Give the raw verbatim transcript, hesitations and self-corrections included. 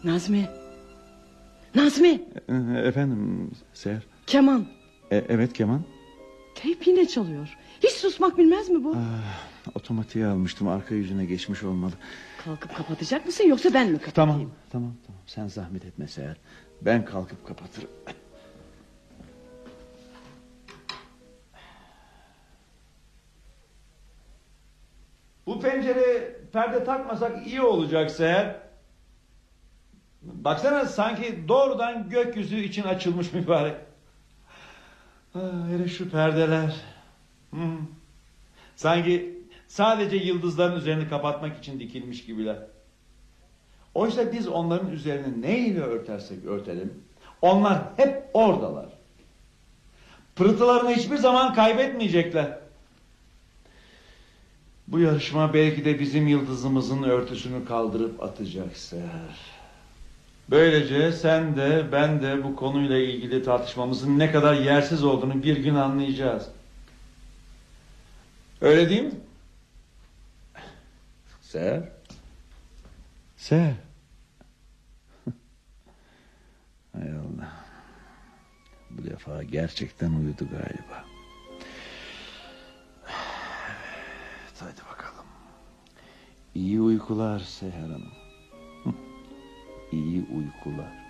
Nazmi. Nazmi. E, efendim Seher. Keman. E, evet keman. Teyp yine çalıyor. Hiç susmak bilmez mi bu? Ah, otomatiğe almıştım, arka yüzüne geçmiş olmalı. Kalkıp kapatacak mısın yoksa ben mi kapatayım? Tamam tamam tamam, sen zahmet etme Seher. Ben kalkıp kapatırım. Bu pencere perde takmasak iyi olacak Seher. Baksana, sanki doğrudan gökyüzü için açılmış mübarek. Ah, hele şu perdeler. Hmm. Sanki sadece yıldızların üzerini kapatmak için dikilmiş gibiler. Oysa biz onların üzerini neyle örtersek örtelim, onlar hep oradalar. Pırıltılarını hiçbir zaman kaybetmeyecekler. Bu yarışma belki de bizim yıldızımızın örtüsünü kaldırıp atacak Seher. Böylece sen de ben de bu konuyla ilgili tartışmamızın ne kadar yersiz olduğunu bir gün anlayacağız. Öyle değil mi? Seher? Seher. Hay Allah. Bu defa gerçekten uyudu galiba. Evet, hadi bakalım. İyi uykular Seher Hanım. İyi uykular.